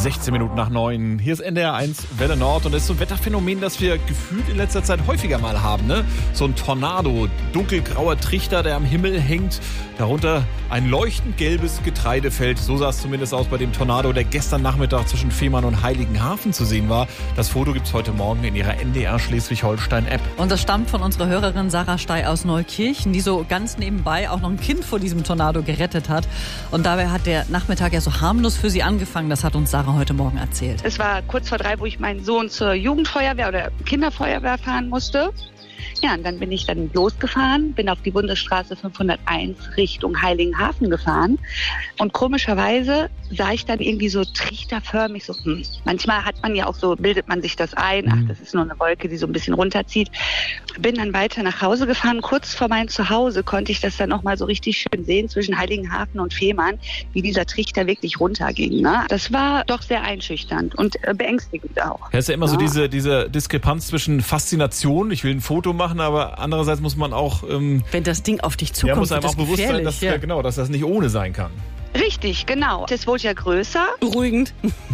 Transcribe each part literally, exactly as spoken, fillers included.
sechzehn Minuten nach neun. Hier ist N D R eins Welle Nord und das ist so ein Wetterphänomen, das wir gefühlt in letzter Zeit häufiger mal haben. Ne? So ein Tornado, dunkelgrauer Trichter, der am Himmel hängt. Darunter ein leuchtend gelbes Getreidefeld. So sah es zumindest aus bei dem Tornado, der gestern Nachmittag zwischen Fehmarn und Heiligenhafen zu sehen war. Das Foto gibt es heute Morgen in ihrer N D R Schleswig-Holstein-App. Und das stammt von unserer Hörerin Sarah Stey aus Neukirchen, die so ganz nebenbei auch noch ein Kind vor diesem Tornado gerettet hat. Und dabei hat der Nachmittag ja so harmlos für sie angefangen. Das hat uns Sarah heute Morgen erzählt. Es war kurz vor drei, wo ich meinen Sohn zur Jugendfeuerwehr oder Kinderfeuerwehr fahren musste. Ja, und dann bin ich dann losgefahren, bin auf die Bundesstraße fünfhunderteins Richtung Heiligenhafen gefahren. Und komischerweise sah ich dann irgendwie so trichterförmig, so, hm. Manchmal hat man ja auch so, bildet man sich das ein, ach, das ist nur eine Wolke, die so ein bisschen runterzieht. Bin dann weiter nach Hause gefahren. Kurz vor meinem Zuhause konnte ich das dann nochmal so richtig schön sehen, zwischen Heiligenhafen und Fehmarn, wie dieser Trichter wirklich runterging. Ne? Das war doch sehr einschüchternd und äh, beängstigend auch. Ja, ist ja immer ja. so diese, diese Diskrepanz zwischen Faszination, ich will ein Foto machen, aber andererseits muss man auch... Ähm, Wenn das Ding auf dich zukommt, ja, muss einem wird auch das bewusst sein, dass, ja. ja, genau, dass das nicht ohne sein kann. Richtig, genau. Das wurde ja größer. Beruhigend.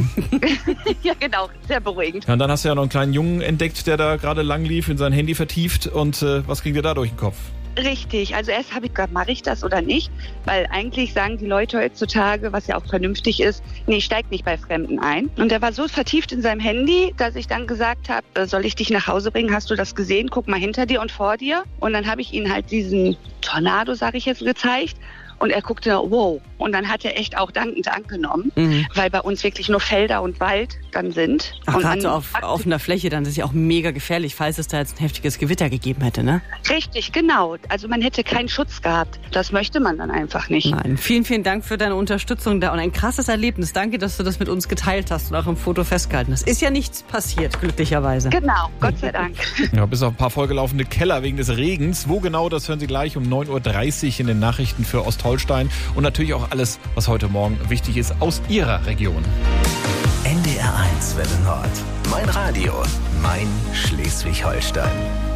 Ja, genau. Sehr beruhigend. Ja, und dann hast du ja noch einen kleinen Jungen entdeckt, der da gerade lang lief, in sein Handy vertieft. Und äh, was ging dir da durch den Kopf? Richtig. Also erst habe ich gedacht, mache ich das oder nicht? Weil eigentlich sagen die Leute heutzutage, was ja auch vernünftig ist, nee, steig nicht bei Fremden ein. Und er war so vertieft in seinem Handy, dass ich dann gesagt habe, soll ich dich nach Hause bringen? Hast du das gesehen? Guck mal hinter dir und vor dir. Und dann habe ich ihm halt diesen Tornado, sage ich jetzt, gezeigt. Und er guckte, wow. Und dann hat er echt auch dankend angenommen, mhm. weil bei uns wirklich nur Felder und Wald dann sind. Ach, und gerade so auf offener Fläche, dann ist es ja auch mega gefährlich, falls es da jetzt ein heftiges Gewitter gegeben hätte, ne? Richtig, genau. Also man hätte keinen Schutz gehabt. Das möchte man dann einfach nicht. Nein, vielen, vielen Dank für deine Unterstützung da und ein krasses Erlebnis. Danke, dass du das mit uns geteilt hast und auch im Foto festgehalten hast. Ist ja nichts passiert, glücklicherweise. Genau, Gott sei Dank. Ja, bis auf ein paar vollgelaufene Keller wegen des Regens. Wo genau, das hören Sie gleich um neun Uhr dreißig in den Nachrichten für Ostholstein. Und natürlich auch alles, was heute Morgen wichtig ist aus Ihrer Region. N D R eins Welle Nord. Mein Radio, mein Schleswig-Holstein.